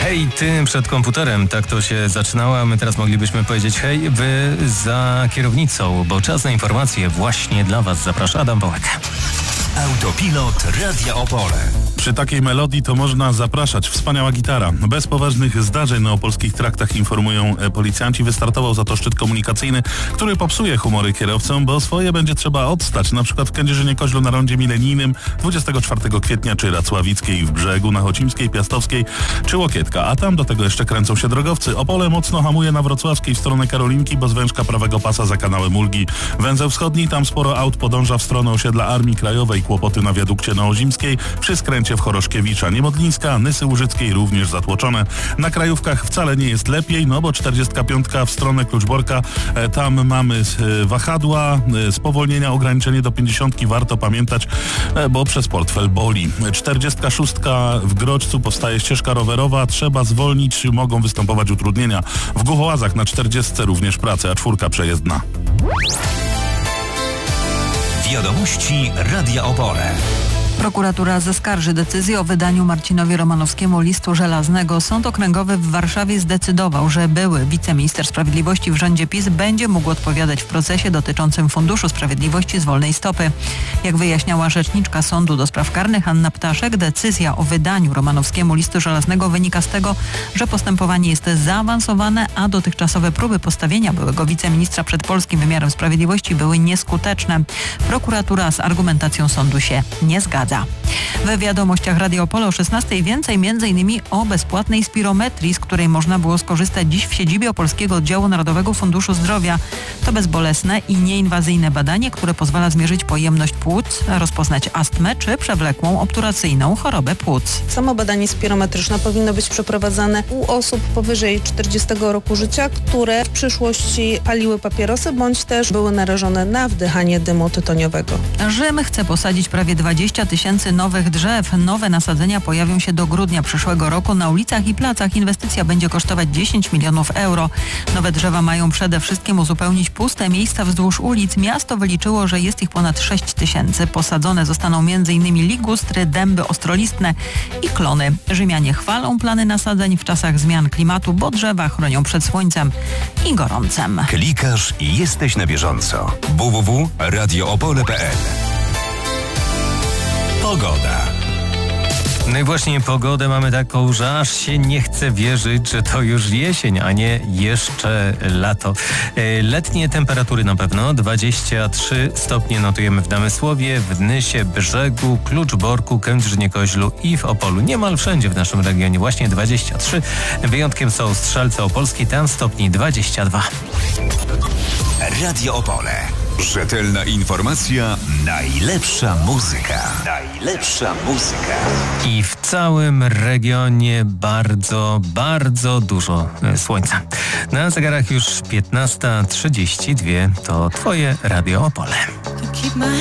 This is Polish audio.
Hej, ty przed komputerem, tak to się zaczynało, a my teraz moglibyśmy powiedzieć hej, wy za kierownicą, bo czas na informacje właśnie dla was zaprasza Adam Wołek. Autopilot Radia Opole. Przy takiej melodii to można zapraszać. Wspaniała gitara. Bez poważnych zdarzeń na opolskich traktach, informują policjanci. Wystartował za to szczyt komunikacyjny, który popsuje humory kierowcom, bo swoje będzie trzeba odstać. Na przykład w Kędzierzynie-Koźlu na rondzie milenijnym 24 kwietnia, czy Racławickiej w Brzegu, na Chocimskiej, Piastowskiej czy Łokietka. A tam do tego jeszcze kręcą się drogowcy. Opole mocno hamuje na Wrocławskiej w stronę Karolinki, bo zwężka prawego pasa za kanałem Ulgi. Węzeł wschodni, tam sporo aut podąża w stronę osiedla Armii Krajowej. Kłopoty na wiadukcie na Ozimskiej, przy skręcie w Choroszkiewicza. Niemodlińska, Nysy Łużyckiej również zatłoczone. Na krajówkach wcale nie jest lepiej, no bo 45 w stronę Kluczborka, tam mamy wahadła, spowolnienia, ograniczenie do 50 warto pamiętać, bo przez portfel boli. 46 w Groczcu powstaje ścieżka rowerowa, trzeba zwolnić, mogą występować utrudnienia. W Głuchołazach na 40 również prace, a 4 przejezdna. Wiadomości Radia Opole. Prokuratura zaskarży decyzję o wydaniu Marcinowi Romanowskiemu listu żelaznego. Sąd Okręgowy w Warszawie zdecydował, że były wiceminister sprawiedliwości w rządzie PiS będzie mógł odpowiadać w procesie dotyczącym Funduszu Sprawiedliwości z wolnej stopy. Jak wyjaśniała rzeczniczka Sądu do Spraw Karnych Anna Ptaszek, decyzja o wydaniu Romanowskiemu listu żelaznego wynika z tego, że postępowanie jest zaawansowane, a dotychczasowe próby postawienia byłego wiceministra przed polskim wymiarem sprawiedliwości były nieskuteczne. Prokuratura z argumentacją sądu się nie zgadza. We wiadomościach Radia Opole o 16:00 więcej m.in. o bezpłatnej spirometrii, z której można było skorzystać dziś w siedzibie Opolskiego Oddziału Narodowego Funduszu Zdrowia. To bezbolesne i nieinwazyjne badanie, które pozwala zmierzyć pojemność płuc, rozpoznać astmę czy przewlekłą obturacyjną chorobę płuc. Samo badanie spirometryczne powinno być przeprowadzane u osób powyżej 40 roku życia, które w przyszłości paliły papierosy bądź też były narażone na wdychanie dymu tytoniowego. Rzym chce posadzić prawie 20 000 nowych drzew. Nowe nasadzenia pojawią się do grudnia przyszłego roku na ulicach i placach. Inwestycja będzie kosztować 10 milionów euro. Nowe drzewa mają przede wszystkim uzupełnić puste miejsca wzdłuż ulic. Miasto wyliczyło, że jest ich ponad 6 000. Posadzone zostaną m.in. ligustry, dęby ostrolistne i klony. Rzymianie chwalą plany nasadzeń w czasach zmian klimatu, bo drzewa chronią przed słońcem i gorącem. Klikasz i jesteś na bieżąco. www.radioopole.pl. Pogoda. No i właśnie pogodę mamy taką, że aż się nie chce wierzyć, że to już jesień, a nie jeszcze lato. Letnie temperatury na pewno. 23 stopnie notujemy w Namysłowie, w Nysie, Brzegu, Kluczborku, Kędzierzynie-Koźlu i w Opolu. Niemal wszędzie w naszym regionie właśnie 23. Wyjątkiem są Strzelce Opolskie, tam stopni 22. Radio Opole. Rzetelna informacja, najlepsza muzyka. Najlepsza muzyka. I w całym regionie bardzo, bardzo dużo słońca. Na zegarach już 15:32. To twoje Radio Opole.